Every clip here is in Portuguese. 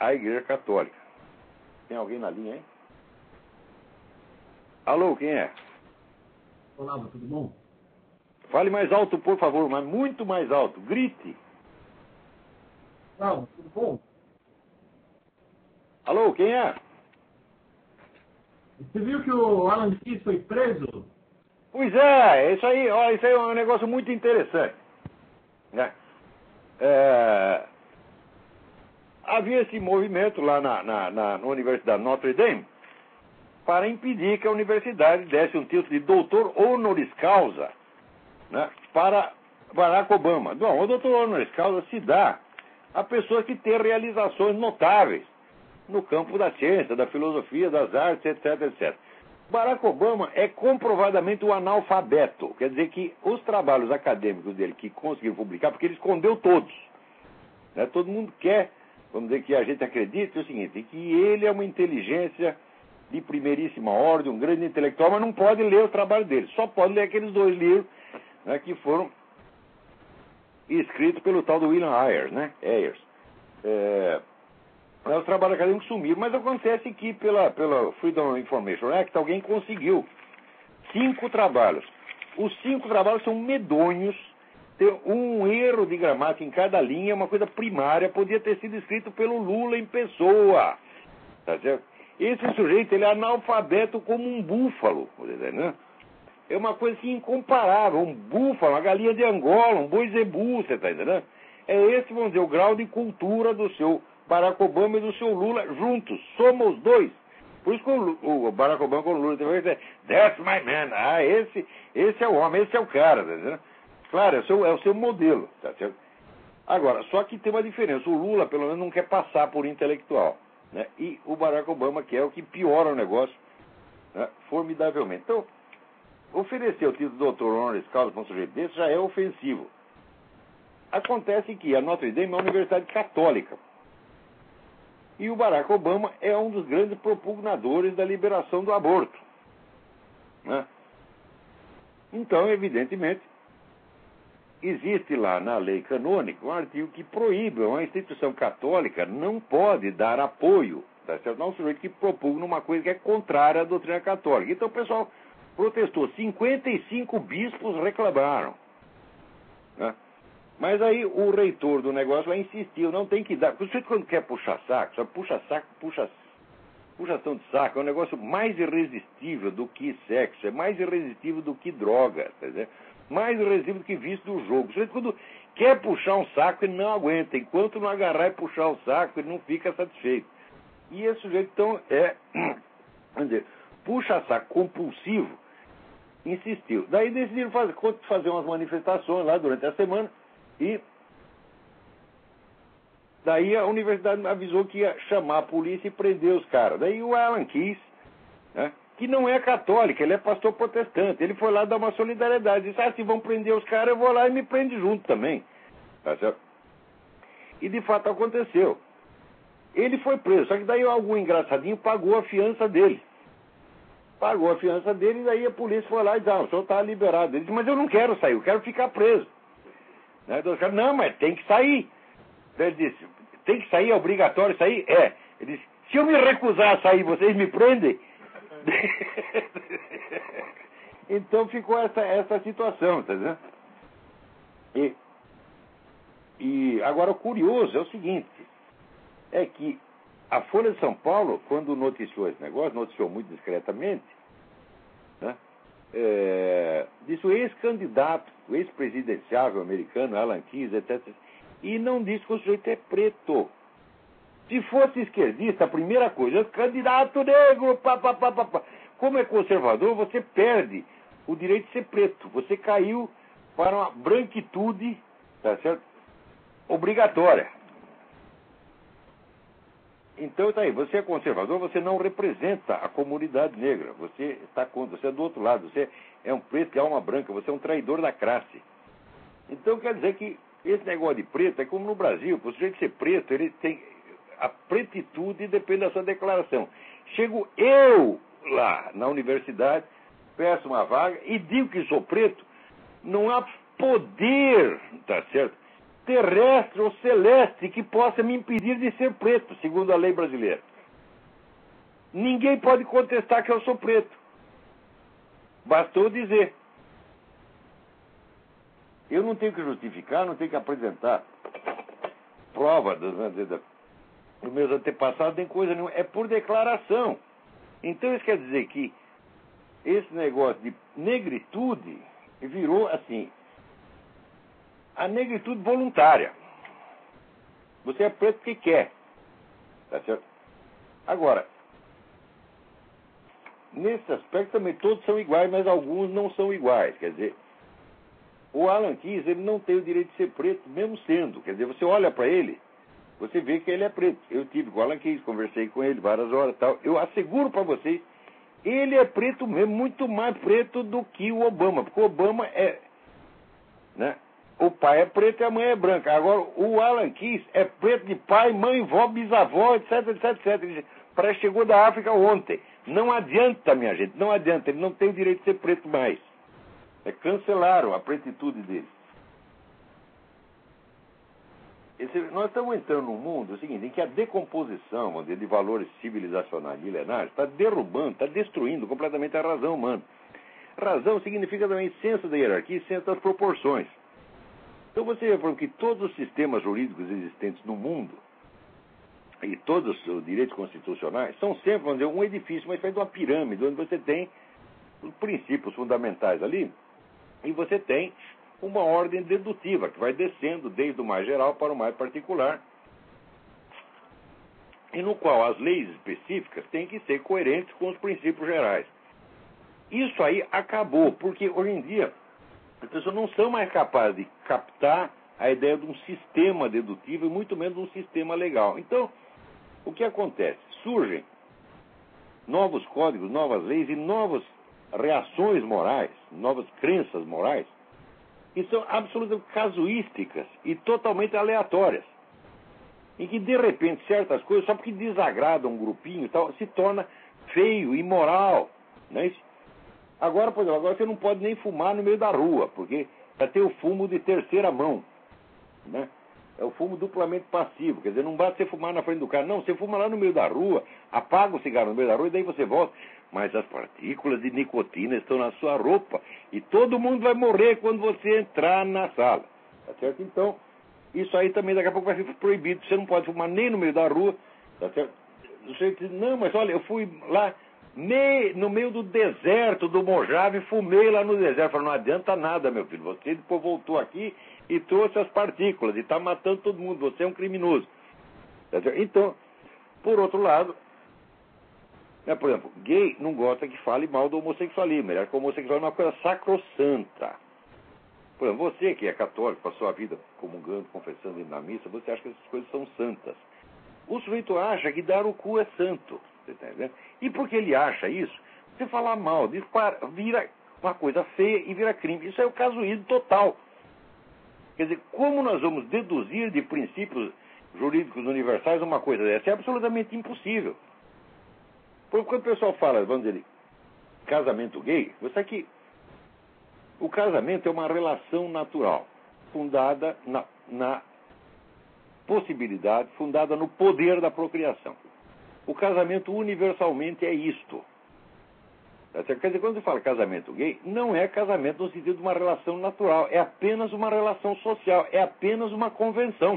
a Igreja Católica. Tem alguém na linha, hein? Alô, quem é? Olá, tudo bom? Fale mais alto, por favor, mas muito mais alto. Grite. Olá, tudo bom? Alô, quem é? Você viu que o Alan Keyes foi preso? Pois é, isso aí, ó, isso aí é um negócio muito interessante, né? Havia esse movimento lá na Universidade Notre Dame para impedir que a universidade desse um título de doutor honoris causa, né, para Barack Obama. Bom, o doutor honoris causa se dá a pessoas que têm realizações notáveis no campo da ciência, da filosofia, das artes, etc, etc. Barack Obama é comprovadamente um analfabeto. Quer dizer que os trabalhos acadêmicos dele que conseguiu publicar, porque ele escondeu todos, né? Todo mundo quer, vamos dizer, que a gente acredite o seguinte, que ele é uma inteligência de primeiríssima ordem, um grande intelectual, mas não pode ler o trabalho dele. Só pode ler aqueles 2 livros, né, que foram escritos pelo tal do William Ayers, né? Os trabalhos acadêmicos sumiram, mas acontece que pela Freedom Information Act alguém conseguiu 5 trabalhos. Os 5 trabalhos são medonhos, tem um erro de gramática em cada linha, uma coisa primária, podia ter sido escrito pelo Lula em pessoa, tá certo? Esse sujeito, ele é analfabeto como um búfalo, né? É uma coisa assim incomparável, um búfalo, uma galinha de Angola, um boi zebu, você tá entendendo? É esse, vamos dizer, o grau de cultura do seu Barack Obama e do seu Lula juntos. Somos 2. Por isso que o Barack Obama com o Lula teve que dizer, that's my man. Ah, esse é o homem, esse é o cara, tá entendendo? Claro, é o seu modelo, tá certo? Agora, só que tem uma diferença. O Lula, pelo menos, não quer passar por intelectual, né? E o Barack Obama quer, o que piora o negócio, né, formidavelmente. Então, oferecer o título de doutor honoris causa para um sujeito desse já é ofensivo. Acontece que a Notre Dame é uma universidade católica. E o Barack Obama é um dos grandes propugnadores da liberação do aborto, né? Então, evidentemente, existe lá na lei canônica um artigo que proíbe, uma instituição católica não pode dar apoio, tá certo? Não, um sujeito que propugna uma coisa que é contrária à doutrina católica. Então o pessoal protestou, 55 bispos reclamaram, né? Mas aí o reitor do negócio lá insistiu, não tem que dar. Você quando quer puxar saco, só puxação de saco é um negócio mais irresistível do que sexo, é mais irresistível do que droga, tá entendendo? Mais irresistível do que vício do jogo. Você quando quer puxar um saco, ele não aguenta. Enquanto não agarrar e puxar o saco, ele não fica satisfeito. E esse sujeito, então, vamos dizer, puxa-saco compulsivo, insistiu. Daí decidiram fazer umas manifestações lá durante a semana. E daí a universidade avisou que ia chamar a polícia e prender os caras. Daí o Alan Keyes, né, que não é católico, ele é pastor protestante, ele foi lá dar uma solidariedade. Disse, se vão prender os caras, eu vou lá e me prende junto também. Tá certo? E de fato aconteceu. Ele foi preso, só que daí algum engraçadinho pagou a fiança dele. Pagou a fiança dele e daí a polícia foi lá e disse, o senhor está liberado. Ele disse, mas eu não quero sair, eu quero ficar preso. Né? Então, os caras, não, mas tem que sair. Então, ele disse, tem que sair, é obrigatório sair? É. Ele disse, se eu me recusar a sair, vocês me prendem? Então ficou essa situação, tá vendo? E agora o curioso é o seguinte, é que a Folha de São Paulo, quando noticiou esse negócio, noticiou muito discretamente, né? Disse o ex-candidato, o ex-presidenciável americano, Alan Keyes, etc. E não disse que o sujeito é preto. Se fosse esquerdista, a primeira coisa, candidato negro, pá. Como é conservador, você perde o direito de ser preto. Você caiu para uma branquitude, tá certo? Obrigatória. Então tá aí, você é conservador, você não representa a comunidade negra, você está contra, você é do outro lado, você é um preto de alma branca, você é um traidor da classe. Então quer dizer que esse negócio de preto é como no Brasil, para o sujeito ser preto, ele tem a pretitude depende da sua declaração. Chego eu lá na universidade, peço uma vaga e digo que sou preto, não há poder, tá certo, terrestre ou celeste que possa me impedir de ser preto, segundo a lei brasileira. Ninguém pode contestar que eu sou preto. Bastou dizer. Eu não tenho que justificar, não tenho que apresentar prova dos meus antepassados, nem coisa nenhuma. É por declaração. Então isso quer dizer que esse negócio de negritude virou assim, a negritude voluntária. Você é preto porque quer. Tá certo? Agora, nesse aspecto também todos são iguais, mas alguns não são iguais. Quer dizer, o Alan Keyes, ele não tem o direito de ser preto, mesmo sendo. Quer dizer, você olha para ele, você vê que ele é preto. Eu tive com o Alan Keyes, conversei com ele várias horas e tal. Eu asseguro para vocês, ele é preto mesmo, muito mais preto do que o Obama. Porque o Obama é, né? O pai é preto e a mãe é branca. Agora, o Alan Keyes é preto de pai, mãe, vó, bisavó, etc, etc, etc. Parece que chegou da África ontem. Não adianta, minha gente, não adianta. Ele não tem o direito de ser preto mais. Cancelaram a pretitude dele. Nós estamos entrando num mundo seguinte, em que a decomposição, vamos dizer, de valores civilizacionais milenares está derrubando, está destruindo completamente a razão humana. Razão significa também senso da hierarquia e senso das proporções. Então você vê que todos os sistemas jurídicos existentes no mundo e todos os direitos constitucionais são sempre, vamos dizer, um edifício, mas feito uma pirâmide, onde você tem os princípios fundamentais ali e você tem uma ordem dedutiva, que vai descendo desde o mais geral para o mais particular, e no qual as leis específicas têm que ser coerentes com os princípios gerais. Isso aí acabou, porque hoje em dia as pessoas não são mais capazes de captar a ideia de um sistema dedutivo e muito menos de um sistema legal. Então, o que acontece? Surgem novos códigos, novas leis e novas reações morais, novas crenças morais, que são absolutamente casuísticas e totalmente aleatórias. Em que, de repente, certas coisas, só porque desagradam um grupinho e tal, se torna feio, imoral. Não é isso? Agora, por exemplo, agora você não pode nem fumar no meio da rua, porque já tem o fumo de terceira mão. Né? É o fumo duplamente passivo. Quer dizer, não basta você fumar na frente do carro. Não, você fuma lá no meio da rua, apaga o cigarro no meio da rua e daí você volta. Mas as partículas de nicotina estão na sua roupa e todo mundo vai morrer quando você entrar na sala. Tá certo? Então, isso aí também daqui a pouco vai ser proibido. Você não pode fumar nem no meio da rua. Tá certo? Você diz, não, mas olha, eu fui lá no meio do deserto do Mojave, fumei lá no deserto. Eu falei, não adianta nada, meu filho. Você depois voltou aqui e trouxe as partículas e está matando todo mundo. Você é um criminoso. Tá certo? Então, por outro lado, por exemplo, gay não gosta que fale mal do homossexualismo. Ele acha que o homossexualismo é uma coisa sacrossanta. Por exemplo, você que é católico, passou a vida comungando, confessando, indo na missa, você acha que essas coisas são santas. O sujeito acha que dar o cu é santo. Você tá entendendo? E porque ele acha isso, você falar mal disso vira uma coisa feia e vira crime. Isso é o casuísmo total. Quer dizer, como nós vamos deduzir de princípios jurídicos universais uma coisa dessa? É absolutamente impossível. Porque quando o pessoal fala, vamos dizer, casamento gay, você sabe que o casamento é uma relação natural, fundada na possibilidade, fundada no poder da procriação. O casamento universalmente é isto. Quer dizer, quando você fala casamento gay, não é casamento no sentido de uma relação natural, é apenas uma relação social, é apenas uma convenção.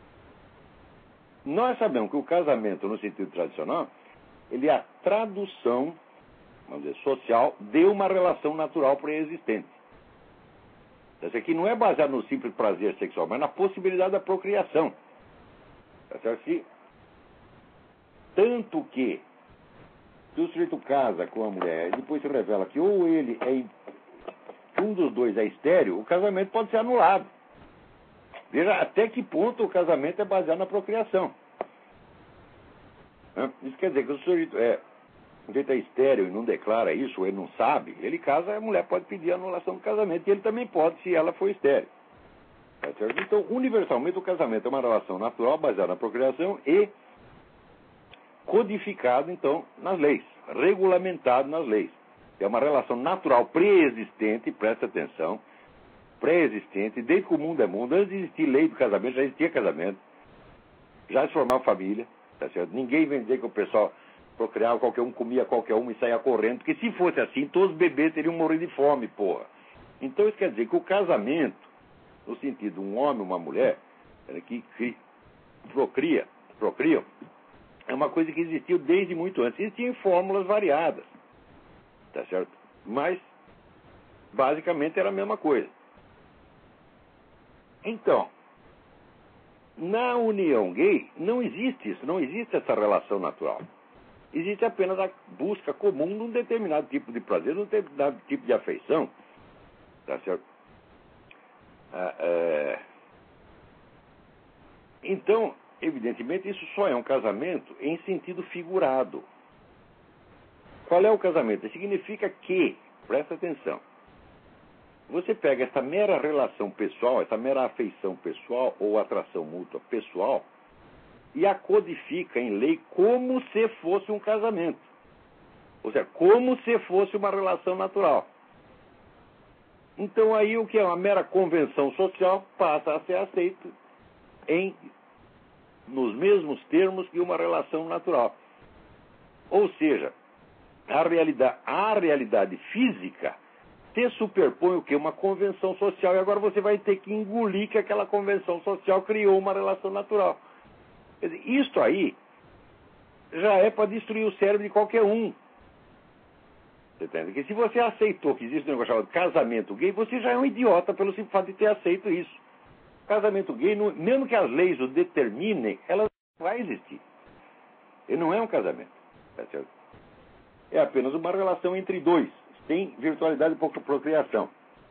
Nós sabemos que o casamento, no sentido tradicional, ele é a tradução, vamos dizer, social de uma relação natural pré-existente. Quer dizer, que não é baseado no simples prazer sexual, mas na possibilidade da procriação. Tanto que, se o sujeito casa com a mulher e depois se revela que ou ele que um dos dois é estéril, o casamento pode ser anulado. Veja até que ponto o casamento é baseado na procriação. Isso quer dizer que o sujeito é estéril e não declara isso, ou ele não sabe, ele casa, a mulher pode pedir a anulação do casamento, e ele também pode, se ela for estéril. Tá certo? Então, universalmente, o casamento é uma relação natural baseada na procriação e codificado, então, nas leis, regulamentado nas leis. É uma relação natural pré-existente, presta atenção, pré-existente, desde que o mundo é mundo. Antes de existir lei do casamento, já existia casamento. Já se formava família, tá certo? Ninguém vem dizer que o pessoal procriava, qualquer um comia qualquer um e saía correndo, porque se fosse assim, todos os bebês teriam morrido de fome, porra. Então isso quer dizer que o casamento, no sentido de um homem e uma mulher, que procriam, é uma coisa que existiu desde muito antes. Existiam fórmulas variadas, tá certo? Mas, basicamente, era a mesma coisa. Então, na união gay, não existe isso, não existe essa relação natural. Existe apenas a busca comum de um determinado tipo de prazer, de um determinado tipo de afeição, tá certo? Então, evidentemente, isso só é um casamento em sentido figurado. Qual é o casamento? Significa que, presta atenção, você pega essa mera relação pessoal, essa mera afeição pessoal ou atração mútua pessoal e a codifica em lei como se fosse um casamento. Ou seja, como se fosse uma relação natural. Então aí o que é uma mera convenção social passa a ser aceito nos mesmos termos que uma relação natural. Ou seja, a realidade física se superpõe o quê? Uma convenção social. E agora você vai ter que engolir que aquela convenção social criou uma relação natural. Quer dizer, isto aí já é para destruir o cérebro de qualquer um. Você entende? Porque se você aceitou que existe um negócio chamado casamento gay, você já é um idiota pelo simples fato de ter aceito isso. Casamento gay, mesmo que as leis o determinem, ela não vai existir. Ele não é um casamento. Tá certo? É apenas uma relação entre dois. Tem virtualidade e procriação.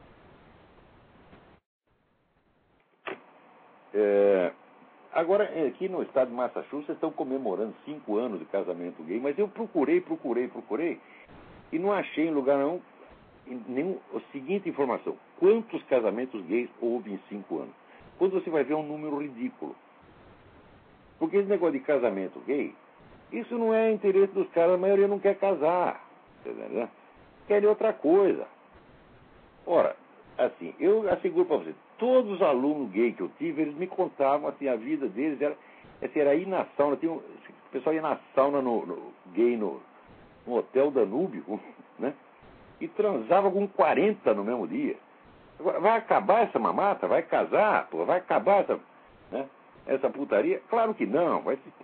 Agora, aqui no estado de Massachusetts, estão comemorando 5 anos de casamento gay, mas eu procurei, e não achei em lugar nenhum a seguinte informação. Quantos casamentos gays houve em 5 anos? Quando você vai ver um número ridículo. Porque esse negócio de casamento gay, isso não é interesse dos caras, a maioria não quer casar. Entendeu? Querem outra coisa. Ora, assim, eu asseguro para você, todos os alunos gays que eu tive, eles me contavam, assim, a vida deles era ir na sauna, o pessoal ia na sauna gay no Hotel Danúbio, né? E transava com 40 no mesmo dia. Agora, vai acabar essa mamata? Vai casar? Pô, vai acabar essa putaria? Claro que não.